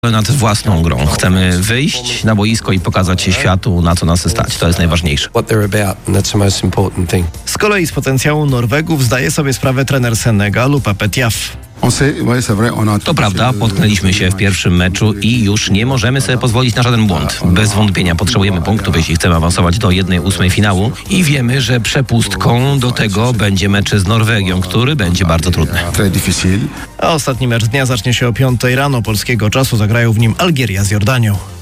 nad własną grą. Chcemy wyjść na boisko i pokazać się światu, na co nas stać. To jest najważniejsze. Z kolei z potencjału Norwegów zdaje sobie sprawę trener Senegalu Pape Thiaw. To prawda, potknęliśmy się w pierwszym meczu i już nie możemy sobie pozwolić na żaden błąd. Bez wątpienia potrzebujemy punktów, jeśli chcemy awansować do 1/8 finału i wiemy, że przepustką do tego będzie mecz z Norwegią, który będzie bardzo trudny. A ostatni mecz dnia zacznie się o 5 rano polskiego czasu. Zagrają w nim Algieria z Jordanią.